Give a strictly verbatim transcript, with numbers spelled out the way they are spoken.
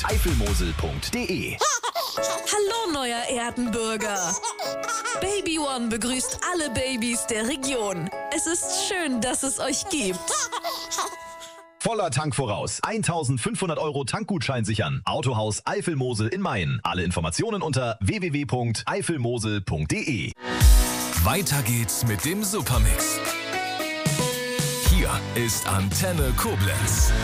eifelmosel punkt de. Hallo, neuer Erdenbürger. Baby One begrüßt alle Babys der Region. Es ist schön, dass es euch gibt. Voller Tank voraus. eintausendfünfhundert Euro Tankgutschein sichern. Autohaus Eifelmosel in Mayen. Alle Informationen unter w w w punkt eifelmosel punkt de. Weiter geht's mit dem Supermix. Hier ist Antenne Koblenz.